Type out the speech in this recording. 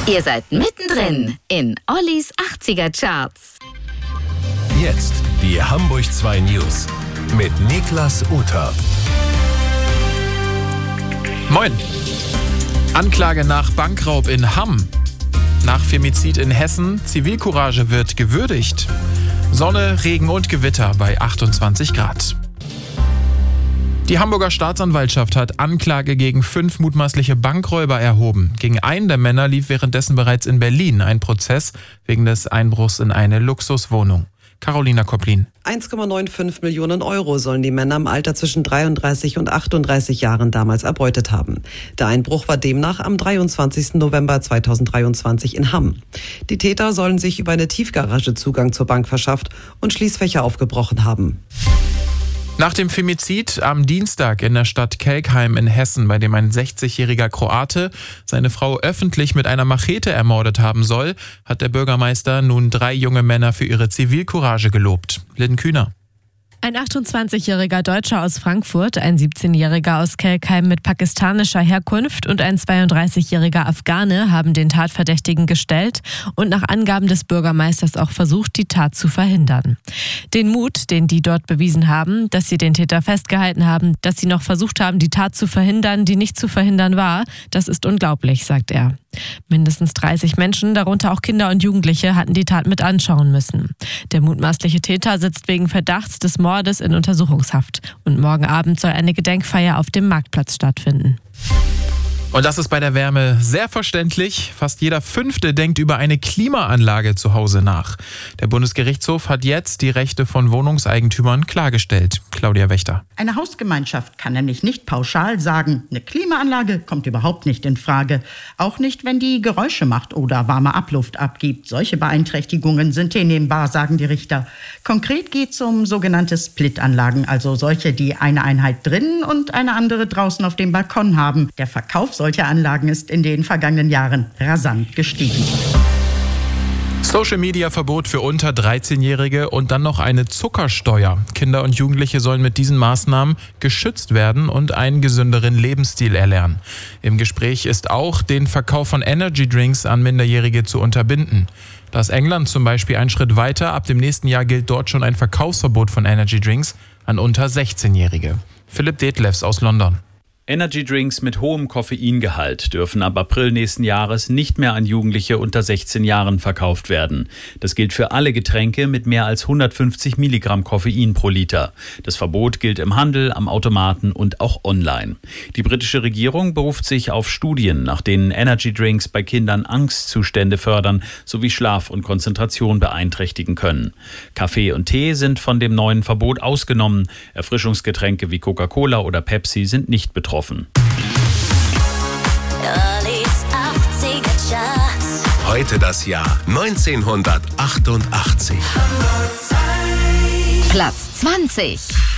Ihr seid mittendrin in Ollis 80er Charts. Jetzt die Hamburg 2 News mit Niklas Uter. Moin. Anklage nach Bankraub in Hamm. Nach Femizid in Hessen. Zivilcourage wird gewürdigt. Sonne, Regen und Gewitter bei 28 Grad. Die Hamburger Staatsanwaltschaft hat Anklage gegen 5 mutmaßliche Bankräuber erhoben. Gegen einen der Männer lief währenddessen bereits in Berlin ein Prozess wegen des Einbruchs in eine Luxuswohnung. Carolina Koplin. 1,95 Millionen Euro sollen die Männer im Alter zwischen 33 und 38 Jahren damals erbeutet haben. Der Einbruch war demnach am 23. November 2023 in Hamm. Die Täter sollen sich über eine Tiefgarage Zugang zur Bank verschafft und Schließfächer aufgebrochen haben. Nach dem Femizid am Dienstag in der Stadt Kelkheim in Hessen, bei dem ein 60-jähriger Kroate seine Frau öffentlich mit einer Machete ermordet haben soll, hat der Bürgermeister nun 3 junge Männer für ihre Zivilcourage gelobt. Lynn Kühner. Ein 28-jähriger Deutscher aus Frankfurt, ein 17-jähriger aus Kelkheim mit pakistanischer Herkunft und ein 32-jähriger Afghane haben den Tatverdächtigen gestellt und nach Angaben des Bürgermeisters auch versucht, die Tat zu verhindern. Den Mut, den die dort bewiesen haben, dass sie den Täter festgehalten haben, dass sie noch versucht haben, die Tat zu verhindern, die nicht zu verhindern war, das ist unglaublich, sagt er. Mindestens 30 Menschen, darunter auch Kinder und Jugendliche, hatten die Tat mit anschauen müssen. Der mutmaßliche Täter sitzt wegen Verdachts des Mordes in Untersuchungshaft. Und morgen Abend soll eine Gedenkfeier auf dem Marktplatz stattfinden. Und das ist bei der Wärme sehr verständlich. Fast jeder 5. denkt über eine Klimaanlage zu Hause nach. Der Bundesgerichtshof hat jetzt die Rechte von Wohnungseigentümern klargestellt. Claudia Wächter. Eine Hausgemeinschaft kann nämlich nicht pauschal sagen, eine Klimaanlage kommt überhaupt nicht in Frage. Auch nicht, wenn die Geräusche macht oder warme Abluft abgibt. Solche Beeinträchtigungen sind hinnehmbar, sagen die Richter. Konkret geht es um sogenannte Splitanlagen, also solche, die eine Einheit drinnen und eine andere draußen auf dem Balkon haben. Der Verkauf solcher Anlagen ist in den vergangenen Jahren rasant gestiegen. Social-Media-Verbot für unter 13-Jährige und dann noch eine Zuckersteuer. Kinder und Jugendliche sollen mit diesen Maßnahmen geschützt werden und einen gesünderen Lebensstil erlernen. Im Gespräch ist auch, den Verkauf von Energy-Drinks an Minderjährige zu unterbinden. Da ist England zum Beispiel einen Schritt weiter. Ab dem nächsten Jahr gilt dort schon ein Verkaufsverbot von Energy-Drinks an unter 16-Jährige. Philipp Detlefs aus London. Energydrinks mit hohem Koffeingehalt dürfen ab April nächsten Jahres nicht mehr an Jugendliche unter 16 Jahren verkauft werden. Das gilt für alle Getränke mit mehr als 150 Milligramm Koffein pro Liter. Das Verbot gilt im Handel, am Automaten und auch online. Die britische Regierung beruft sich auf Studien, nach denen Energydrinks bei Kindern Angstzustände fördern sowie Schlaf und Konzentration beeinträchtigen können. Kaffee und Tee sind von dem neuen Verbot ausgenommen. Erfrischungsgetränke wie Coca-Cola oder Pepsi sind nicht betroffen. Heute das Jahr 1988. Platz 20.